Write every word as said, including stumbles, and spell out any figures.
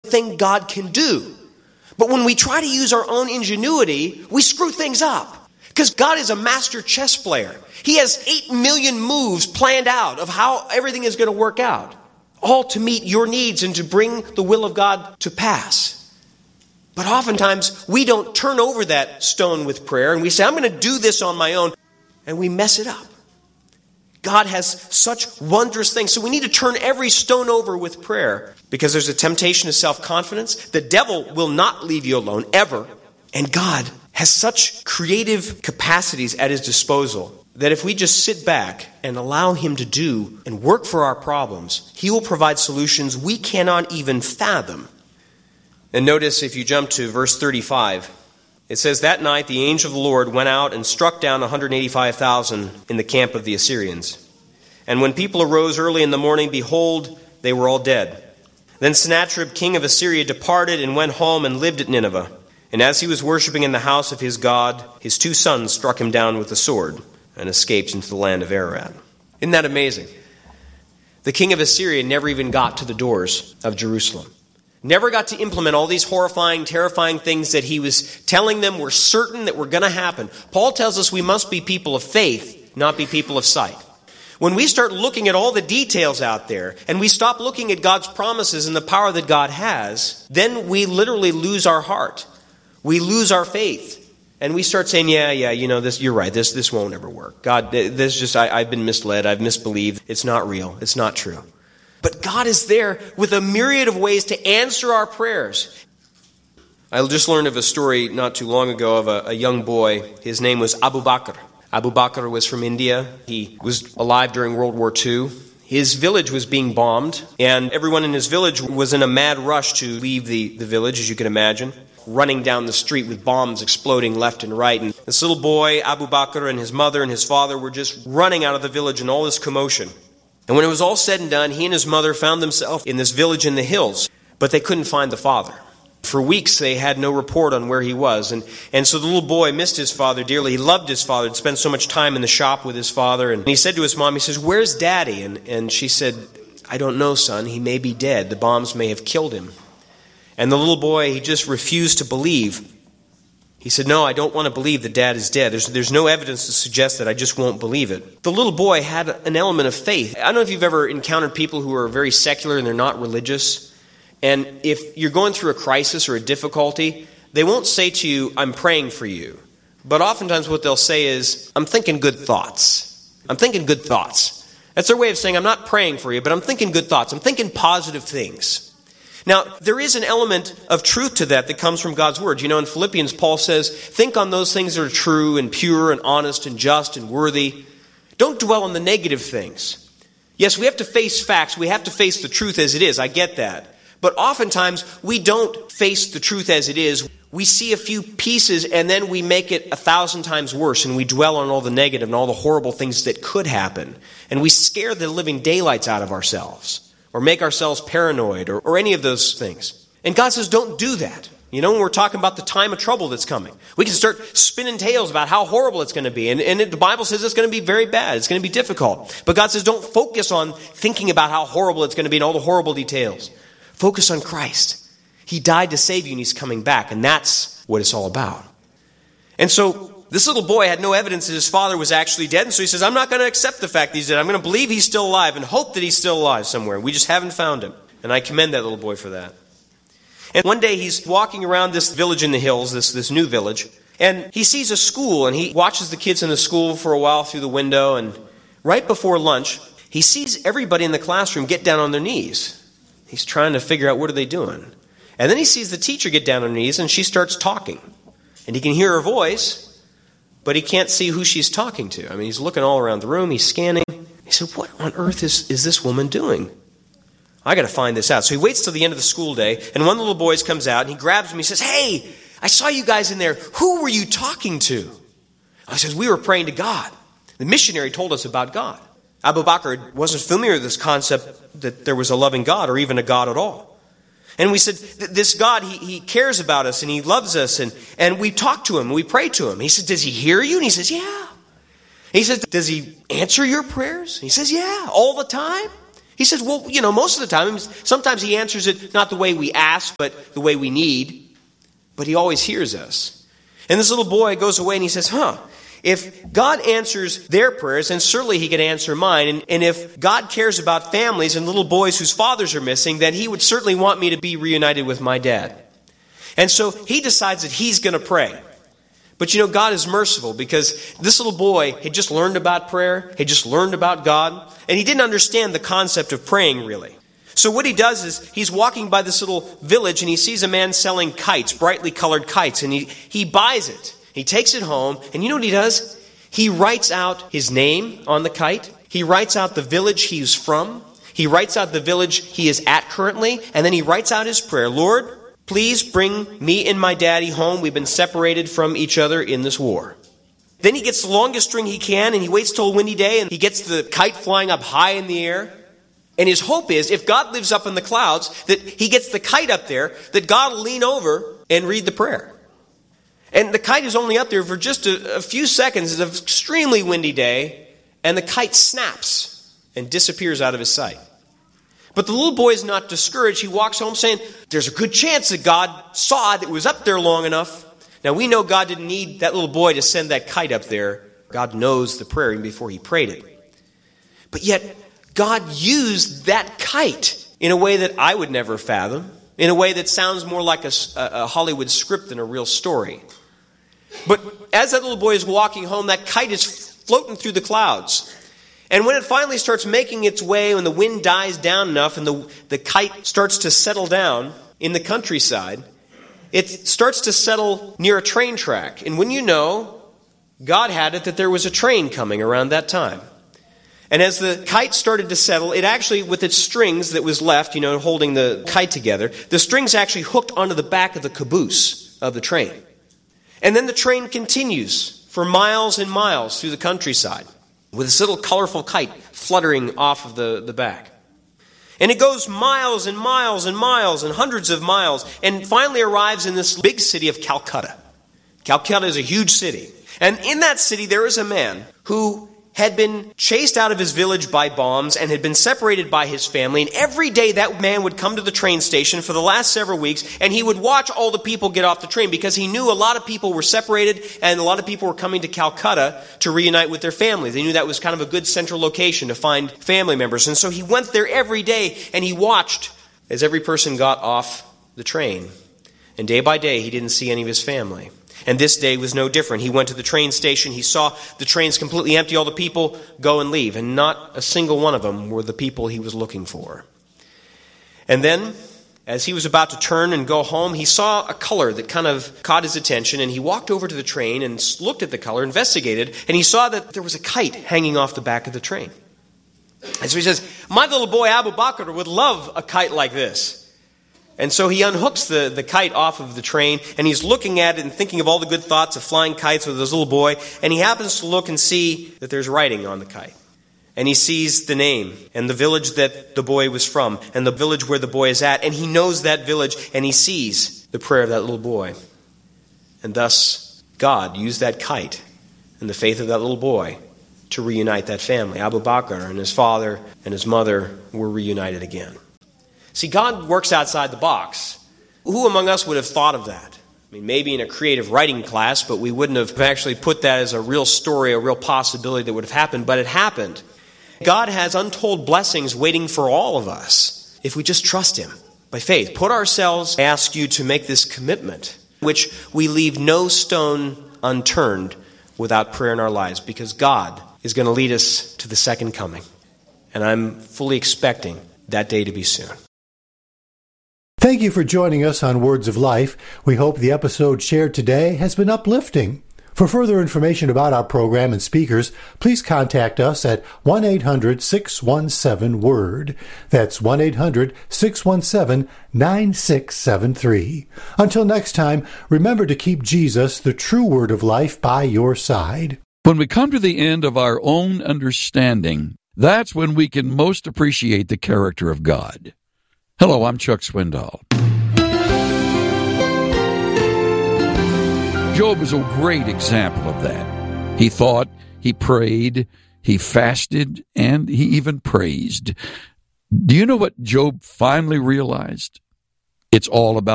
thing God can do. But when we try to use our own ingenuity, we screw things up. Because God is a master chess player. He has eight million moves planned out of how everything is going to work out. All to meet your needs and to bring the will of God to pass. But oftentimes, we don't turn over that stone with prayer and we say, I'm going to do this on my own. And we mess it up. God has such wondrous things. So we need to turn every stone over with prayer. Because there's a temptation to self-confidence. The devil will not leave you alone, ever. And God has such creative capacities at his disposal that if we just sit back and allow him to do and work for our problems, he will provide solutions we cannot even fathom. And notice if you jump to verse thirty-five, it says, that night the angel of the Lord went out and struck down one hundred eighty-five thousand in the camp of the Assyrians. And when people arose early in the morning, behold, they were all dead. Then Sennacherib, king of Assyria, departed and went home and lived at Nineveh. And as he was worshipping in the house of his God, his two sons struck him down with the sword and escaped into the land of Ararat. Isn't that amazing? The king of Assyria never even got to the doors of Jerusalem. Never got to implement all these horrifying, terrifying things that he was telling them were certain that were going to happen. Paul tells us we must be people of faith, not be people of sight. When we start looking at all the details out there, and we stop looking at God's promises and the power that God has, then we literally lose our heart. We lose our faith. And we start saying, yeah, yeah, you know, this. You're right, this this won't ever work. God, this just, I, I've been misled, I've misbelieved. It's not real, it's not true. But God is there with a myriad of ways to answer our prayers. I just learned of a story not too long ago of a, a young boy. His name was Abu Bakr. Abu Bakr was from India. He was alive during World War Two. His village was being bombed, and everyone in his village was in a mad rush to leave the, the village, as you can imagine, running down the street with bombs exploding left and right. And this little boy, Abu Bakr, and his mother and his father were just running out of the village in all this commotion. And when it was all said and done, he and his mother found themselves in this village in the hills, but they couldn't find the father. For weeks, they had no report on where he was. And, and so the little boy missed his father dearly. He loved his father. He'd spent so much time in the shop with his father. And he said to his mom, he says, where's Daddy? And, and she said, I don't know, son. He may be dead. The bombs may have killed him. And the little boy, he just refused to believe. He said, no, I don't want to believe that Dad is dead. There's, there's no evidence to suggest that. I just won't believe it. The little boy had an element of faith. I don't know if you've ever encountered people who are very secular and they're not religious. And if you're going through a crisis or a difficulty, they won't say to you, I'm praying for you. But oftentimes what they'll say is, I'm thinking good thoughts. I'm thinking good thoughts. That's their way of saying, I'm not praying for you, but I'm thinking good thoughts. I'm thinking positive things. Now, there is an element of truth to that that comes from God's Word. You know, in Philippians, Paul says, think on those things that are true and pure and honest and just and worthy. Don't dwell on the negative things. Yes, we have to face facts. We have to face the truth as it is. I get that. But oftentimes, we don't face the truth as it is. We see a few pieces and then we make it a thousand times worse and we dwell on all the negative and all the horrible things that could happen. And we scare the living daylights out of ourselves or make ourselves paranoid or, or any of those things. And God says, don't do that. You know, when we're talking about the time of trouble that's coming, we can start spinning tales about how horrible it's going to be. And, and it, the Bible says it's going to be very bad. It's going to be difficult. But God says, don't focus on thinking about how horrible it's going to be and all the horrible details. Focus on Christ. He died to save you and he's coming back. And that's what it's all about. And so this little boy had no evidence that his father was actually dead. And so he says, I'm not going to accept the fact that he's dead. I'm going to believe he's still alive and hope that he's still alive somewhere. We just haven't found him. And I commend that little boy for that. And one day he's walking around this village in the hills, this, this new village. And he sees a school and he watches the kids in the school for a while through the window. And right before lunch, he sees everybody in the classroom get down on their knees. He's trying to figure out what are they doing. And then he sees the teacher get down on her knees and she starts talking. And he can hear her voice, but he can't see who she's talking to. I mean, he's looking all around the room, he's scanning. He said, what on earth is, is this woman doing? I got to find this out. So he waits till the end of the school day, and one of the little boys comes out and he grabs him. He says, hey, I saw you guys in there. Who were you talking to? I says, we were praying to God. The missionary told us about God. Abu Bakr wasn't familiar with this concept that there was a loving God or even a God at all. And we said, this God, he, he cares about us and he loves us. And, and we talk to him, we pray to him. He said, does he hear you? And he says, yeah. He says, does he answer your prayers? He says, yeah, all the time. He says, well, you know, most of the time, sometimes he answers it not the way we ask, but the way we need. But he always hears us. And this little boy goes away and he says, huh, if God answers their prayers, then certainly he can answer mine. And, and if God cares about families and little boys whose fathers are missing, then he would certainly want me to be reunited with my dad. And so he decides that he's going to pray. But you know, God is merciful because this little boy had just learned about prayer, had just learned about God, and he didn't understand the concept of praying really. So what he does is he's walking by this little village and he sees a man selling kites, brightly colored kites, and he, he buys it. He takes it home, and you know what he does? He writes out his name on the kite. He writes out the village he's from. He writes out the village he is at currently, and then he writes out his prayer. Lord, please bring me and my daddy home. We've been separated from each other in this war. Then he gets the longest string he can, and he waits till a windy day, and he gets the kite flying up high in the air. And his hope is, if God lives up in the clouds, that he gets the kite up there, that God will lean over and read the prayer. And the kite is only up there for just a, a few seconds. It's an extremely windy day, and the kite snaps and disappears out of his sight. But the little boy is not discouraged. He walks home saying, there's a good chance that God saw that it was up there long enough. Now, we know God didn't need that little boy to send that kite up there. God knows the prayer even before he prayed it. But yet, God used that kite in a way that I would never fathom, in a way that sounds more like a, a Hollywood script than a real story. But as that little boy is walking home, that kite is floating through the clouds. And when it finally starts making its way, when the wind dies down enough and the, the kite starts to settle down in the countryside, it starts to settle near a train track. And when you know, God had it that there was a train coming around that time. And as the kite started to settle, it actually, with its strings that was left, you know, holding the kite together, the strings actually hooked onto the back of the caboose of the train. And then the train continues for miles and miles through the countryside with this little colorful kite fluttering off of the, the back. And it goes miles and miles and miles and hundreds of miles and finally arrives in this big city of Calcutta. Calcutta is a huge city. And in that city there is a man who had been chased out of his village by bombs and had been separated by his family. And every day that man would come to the train station for the last several weeks and he would watch all the people get off the train because he knew a lot of people were separated and a lot of people were coming to Calcutta to reunite with their families. They knew that was kind of a good central location to find family members. And so he went there every day and he watched as every person got off the train. And day by day he didn't see any of his family. And this day was no different. He went to the train station. He saw the trains completely empty, all the people go and leave. And not a single one of them were the people he was looking for. And then, as he was about to turn and go home, he saw a color that kind of caught his attention. And he walked over to the train and looked at the color, investigated, and he saw that there was a kite hanging off the back of the train. And so he says, my little boy Abu Bakr would love a kite like this. And so he unhooks the, the kite off of the train, and he's looking at it and thinking of all the good thoughts of flying kites with his little boy, and he happens to look and see that there's writing on the kite. And he sees the name and the village that the boy was from and the village where the boy is at, and he knows that village, and he sees the prayer of that little boy. And thus, God used that kite and the faith of that little boy to reunite that family. Abu Bakr and his father and his mother were reunited again. See, God works outside the box. Who among us would have thought of that? I mean, maybe in a creative writing class, but we wouldn't have actually put that as a real story, a real possibility that would have happened, but it happened. God has untold blessings waiting for all of us if we just trust Him by faith. Put ourselves, I ask you to make this commitment, which we leave no stone unturned without prayer in our lives, because God is going to lead us to the second coming. And I'm fully expecting that day to be soon. Thank you for joining us on Words of Life. We hope the episode shared today has been uplifting. For further information about our program and speakers, please contact us at one eight hundred six one seven WORD. That's one eight hundred six one seven nine six seven three. Until next time, remember to keep Jesus, the true Word of Life, by your side. When we come to the end of our own understanding, that's when we can most appreciate the character of God. Hello, I'm Chuck Swindoll. Job is a great example of that. He thought, he prayed, he fasted, and he even praised. Do you know what Job finally realized? It's all about